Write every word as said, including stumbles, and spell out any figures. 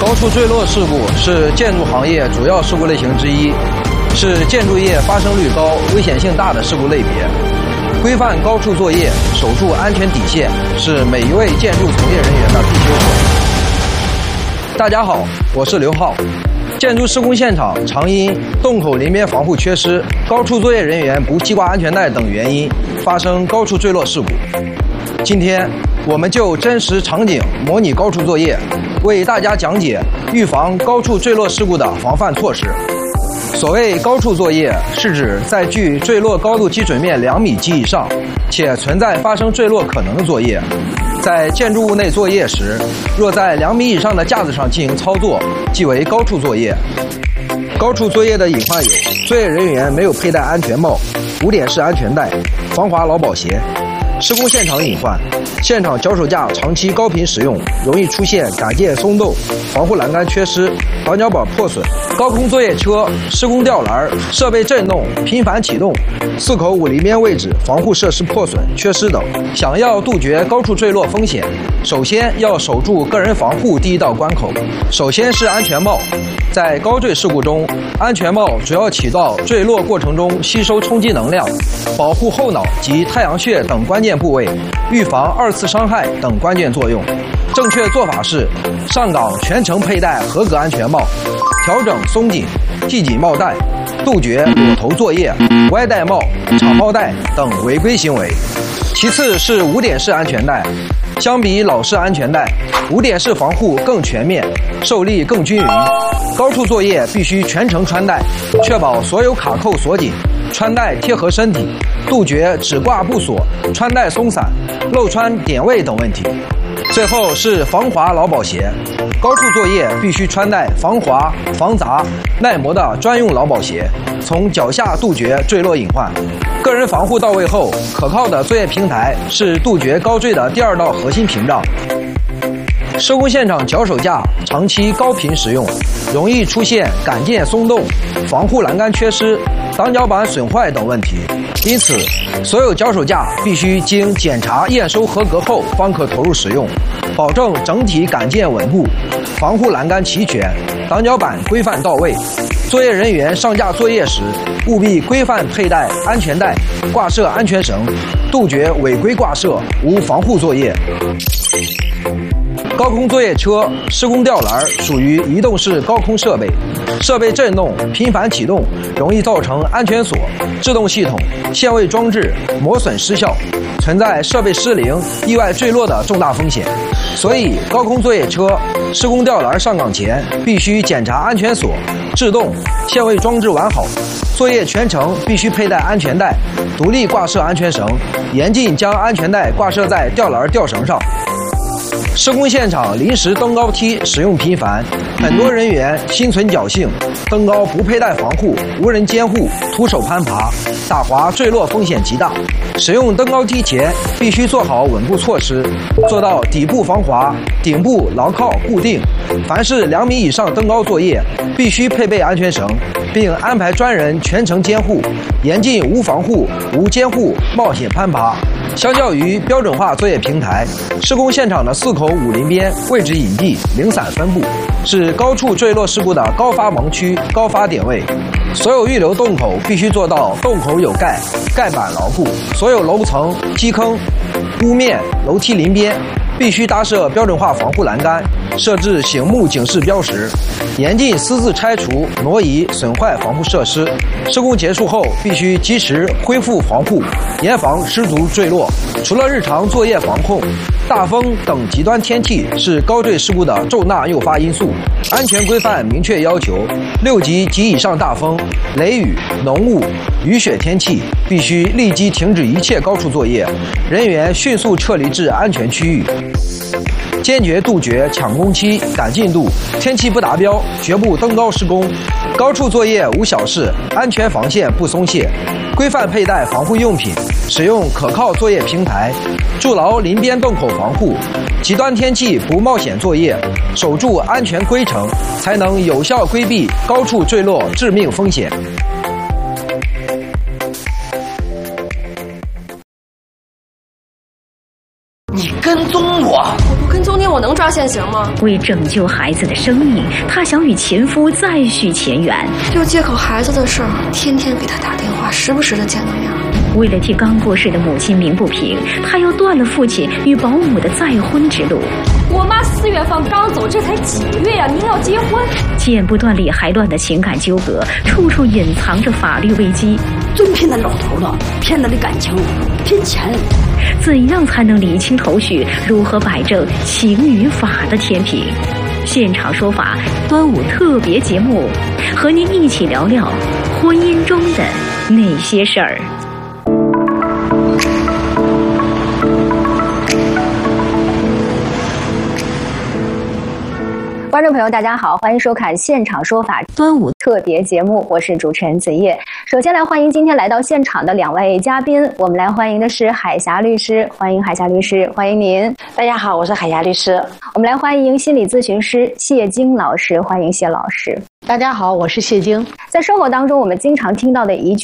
高处坠落事故是建筑行业主要事故类型之一，是建筑业发生率高、危险性大的事故类别。规范高处作业，守住安全底线，是每一位建筑从业人员的必修课。大家好，我是刘浩。建筑施工现场常因洞口临边防护缺失、高处作业人员不系挂安全带等原因发生高处坠落事故。今天我们就真实场景模拟高处作业，为大家讲解预防高处坠落事故的防范措施。所谓高处作业，是指在距坠落高度基准面两米及以上，且存在发生坠落可能的作业。在建筑物内作业时，若在两米以上的架子上进行操作，即为高处作业。高处作业的隐患有：作业人员没有佩戴安全帽、五点式安全带、防滑劳保鞋。施工现场隐患：现场脚手架长期高频使用，容易出现杆件松动、防护栏杆缺失、挡脚板破损；高空作业车、施工吊篮、设备震动、频繁启动、四口五临边位置防护设施破损、缺失等。想要杜绝高处坠落风险，首先要守住个人防护第一道关口。首先是安全帽。在高坠事故中，安全帽主要起到坠落过程中吸收冲击能量、保护后脑及太阳穴等关键部位、预防二次伤害等关键作用。正确做法是：上岗全程佩戴合格安全帽，调整松紧、系紧帽带，杜绝裸头作业、歪戴帽、敞帽带等违规行为。其次是五点式安全带。相比老式安全带，五点式防护更全面，受力更均匀。高处作业必须全程穿戴，确保所有卡扣锁紧，穿戴贴合身体，杜绝只挂不锁、穿戴松散、漏穿点位等问题。最后是防滑劳保鞋。高处作业必须穿戴防滑、防砸、耐磨的专用劳保鞋，从脚下杜绝坠落隐患。个人防护到位后，可靠的作业平台是杜绝高坠的第二道核心屏障。施工现场脚手架长期高频使用，容易出现杆件松动、防护栏杆缺失、挡脚板损坏等问题。因此，所有脚手架必须经检查验收合格后方可投入使用，保证整体杆件稳固、防护栏杆齐全、挡脚板规范到位。作业人员上架作业时，务必规范佩戴安全带、挂设安全绳，杜绝违规挂设、无防护作业。高空作业车、施工吊篮属于移动式高空设备，设备震动、频繁启动，容易造成安全锁、制动系统、限位装置磨损失效，存在设备失灵、意外坠落的重大风险。所以，高空作业车、施工吊篮上岗前必须检查安全锁、制动、限位装置完好。作业全程必须佩戴安全带，独立挂设安全绳，严禁将安全带挂设在吊篮吊绳上。施工现场临时登高梯使用频繁，很多人员心存侥幸，登高不佩戴防护，无人监护，徒手攀爬，打滑坠落风险极大。使用登高梯前必须做好稳固措施，做到底部防滑、顶部牢靠固定。凡是两米以上登高作业，必须配备安全绳，并安排专人全程监护，严禁无防护、无监护冒险攀爬。相较于标准化作业平台，施工现场的四口五临边位置隐蔽、零散分布，是高处坠落事故的高发盲区、高发点位。所有预留洞口必须做到洞口有盖、盖板牢固。所有楼层、基坑、屋面、楼梯临边必须搭设标准化防护栏杆，设置醒目警示标识，严禁私自拆除、挪移、损坏防护设施。施工结束后，必须及时恢复防护，严防失足坠落。除了日常作业防控，大风等极端天气是高坠事故的重大诱发因素。安全规范明确要求，六级及以上大风、雷雨、浓雾、雨雪天气必须立即停止一切高处作业，人员迅速撤离至安全区域。坚决杜绝抢工期、赶进度，天气不达标绝不登高施工。高处作业无小事，安全防线不松懈。规范佩戴防护用品，使用可靠作业平台，筑牢临边洞口防护。极端天气不冒险作业，守住安全规程，才能有效规避高处坠落致命风险。 你跟踪我？ 我不跟踪你定我能抓现行吗？ 为拯救孩子的生命，她想与前夫再续前缘。 就借口孩子的事儿，天天给他打电话，时不时的见个面。 为了替刚过世的母亲鸣不平，她要断了父亲与保姆的再婚之路。 我妈四月份刚走，这才几个月呀，您要结婚？ 剪不断理还乱的情感纠葛，处处隐藏着法律危机。 真骗那老头了，骗他的感情，骗钱。 怎样才能理清头绪？如何摆正情与法的天平？现场说法端午特别节目，和您一起聊聊婚姻中的那些事儿。 观众朋友大家好，欢迎收看现场说法端午特别节目，我是主持人子叶。首先来欢迎今天来到现场的两位嘉宾，我们来欢迎的是海霞律师，欢迎海霞律师，欢迎您。 大家好，我是海霞律师。 我们来欢迎心理咨询师谢晶老师，欢迎谢老师。 大家好，我是谢晶。 在生活当中，我们经常听到的一句